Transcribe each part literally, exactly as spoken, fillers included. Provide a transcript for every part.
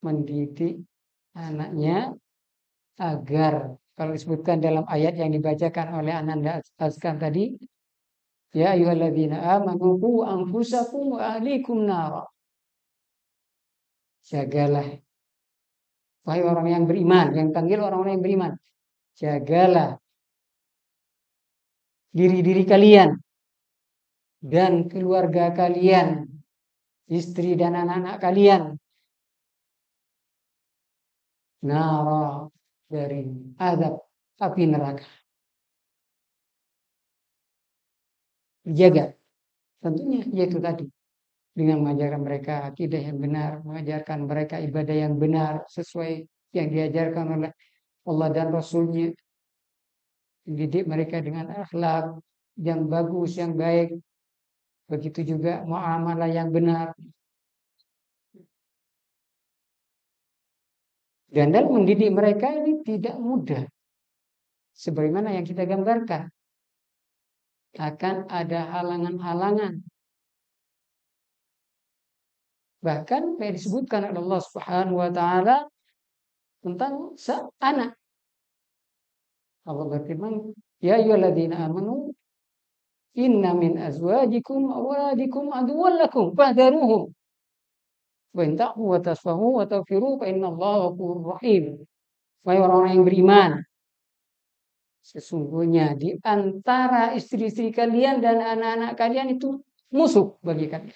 mendidik anaknya agar, kalau disebutkan dalam ayat yang dibacakan oleh Ananda Azkar tadi, ya ayyuhalladzina amanu qu anfusakum wa ahlikum nara. Jagalah, wahai orang yang beriman, yang panggil orang-orang yang beriman, jagalah diri-diri kalian dan keluarga kalian, istri dan anak-anak kalian, nara, dari azab api neraka. Dijaga, tentunya yaitu tadi, dengan mengajarkan mereka akidah yang benar, mengajarkan mereka ibadah yang benar sesuai yang diajarkan oleh Allah dan Rasul-Nya, didik mereka dengan akhlak yang bagus, yang baik, begitu juga muamalah yang benar. Dan dalam mendidik mereka ini tidak mudah, sebagaimana yang kita gambarkan. Akan ada halangan-halangan. Bahkan yang disebutkan oleh Allah Subhanahu wa taala tentang anak. Allah berfirman, ya ayyuhalladzina amanu inna min azwajikum wa auladikum aduwwan lakum fahdharuhum wa in ta'fu wa tasfahu wa taghfiru fa innallaha ghafurur rahim. Wahai orang-orang yang beriman, sesungguhnya di antara istri-istri kalian dan anak-anak kalian itu musuh bagi kalian.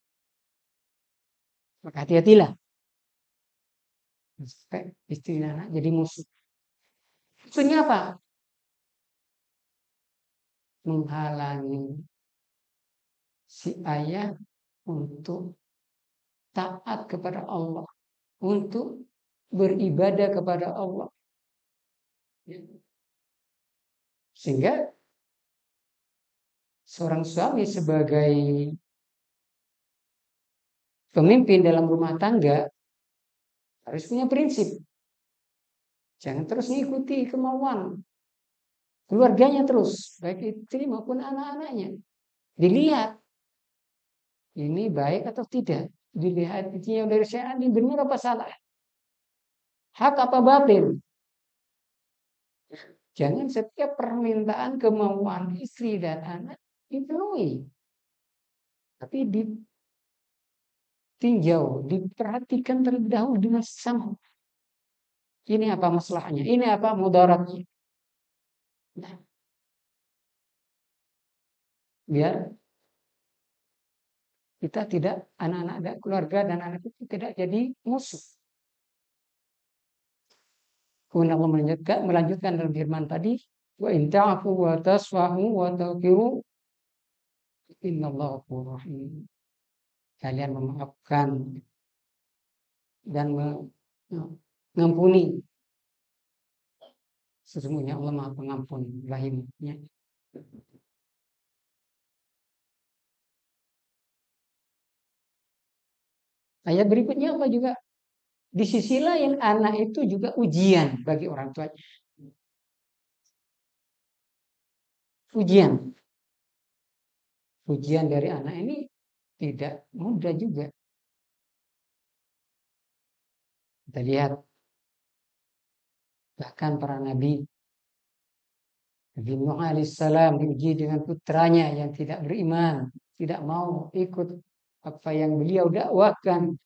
Maka hati-hatilah. Istri dan anak jadi musuh. Maksudnya apa? Menghalangi si ayah untuk taat kepada Allah, untuk beribadah kepada Allah. Sehingga seorang suami sebagai pemimpin dalam rumah tangga harus punya prinsip. Jangan terus mengikuti kemauan keluarganya terus, baik istri maupun anak-anaknya. Dilihat ini baik atau tidak. Dilihat yang dari syariat ini benar apa salah. Hak apa batil. Jangan setiap permintaan kemauan istri dan anak dipenuhi. Tapi ditinjau, diperhatikan terlebih dahulu dengan sama. Ini apa masalahnya? Ini apa mudaratnya? Nah, biar kita tidak, anak-anak dan keluarga dan anak itu tidak jadi musuh. Kemudian Allah melanjutkan, melanjutkan dalam firman tadi, wa in ta'fu wa tasfahu wa taghfiru innallaha ghafurur rahim. Kalian memaafkan dan mengampuni. Sesungguhnya Allah Maha Pengampun, Rahimnya. Ayat berikutnya apa juga? Di sisi lain anak itu juga ujian bagi orang tuanya. Ujian. Ujian dari anak ini tidak mudah juga. Kita lihat bahkan para nabi, Nabi Nuh alaihissalam diuji dengan putranya yang tidak beriman, tidak mau ikut apa yang beliau dakwahkan.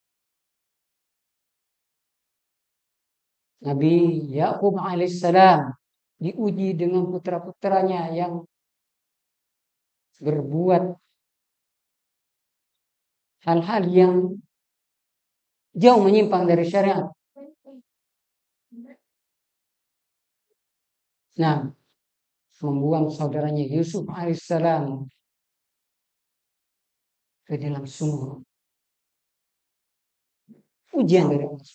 Nabi Yakub alaihissalam diuji dengan putra-putranya yang berbuat hal-hal yang jauh menyimpang dari syariat. Nah, membuang saudaranya Yusuf alaihissalam ke dalam sumur. Ujian dari Allah.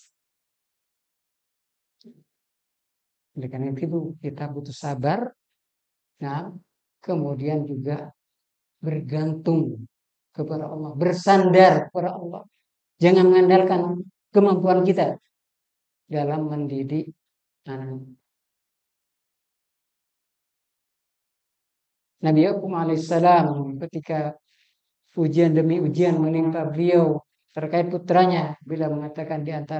Oleh karena itu kita butuh sabar. Nah, kemudian juga bergantung kepada Allah, bersandar kepada Allah. Jangan mengandalkan kemampuan kita dalam mendidik anak. Nabi Yakub alaihissalam ketika ujian demi ujian menimpa beliau terkait putranya bila mengatakan di antara